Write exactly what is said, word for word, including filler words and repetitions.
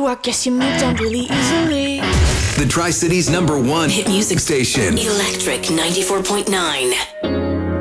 I guess you moved on really easily. The Tri-City's number one hit music station. Electric ninety-four point nine.